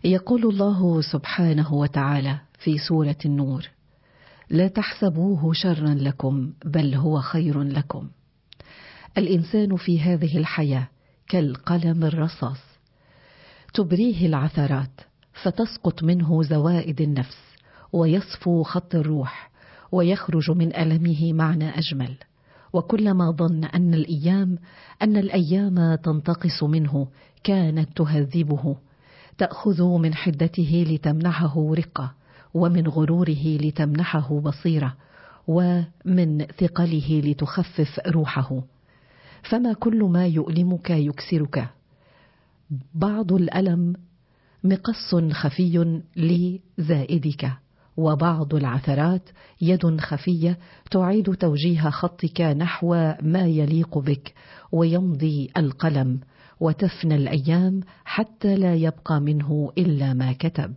يقول الله سبحانه وتعالى في سورة النور: لا تحسبوه شرا لكم بل هو خير لكم. الإنسان في هذه الحياة كالقلم الرصاص، تبريه العثرات فتسقط منه زوائد النفس ويصفو خط الروح ويخرج من ألمه معنى أجمل. وكلما ظن أن الأيام تنتقص منه كانت تهذبه، تأخذ من حدته لتمنحه رقة، ومن غروره لتمنحه بصيرة، ومن ثقله لتخفف روحه. فما كل ما يؤلمك يكسرك، بعض الألم مقص خفي لزائدك، وبعض العثرات يد خفية تعيد توجيه خطك نحو ما يليق بك، ويمضي القلم وتفنى الأيام حتى لا يبقى منه إلا ما كتب.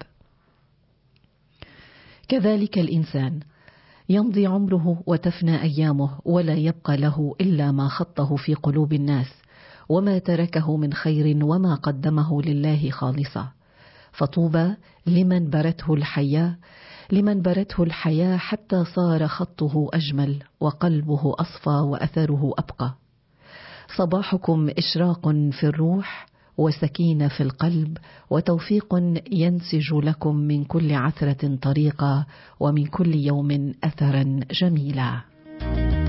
كذلك الإنسان يمضي عمره وتفنى أيامه ولا يبقى له إلا ما خطه في قلوب الناس وما تركه من خير وما قدمه لله خالصا. فطوبى لمن برته الحياة حتى صار خطه أجمل وقلبه أصفى وأثره أبقى. صباحكم إشراق في الروح وسكينة في القلب وتوفيق ينسج لكم من كل عثرة طريقة ومن كل يوم أثرا جميلا.